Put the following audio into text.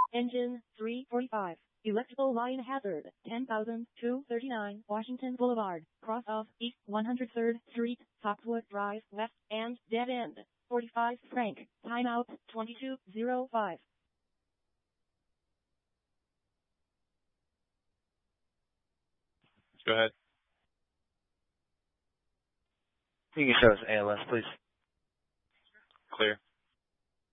Engine 345. Electrical line hazard. 10,239 Washington Boulevard. Cross of East 103rd Street, Foxwood Drive West, and dead end. 45 Frank. Timeout 22:05. Go ahead. You can show us ALS, please. Clear.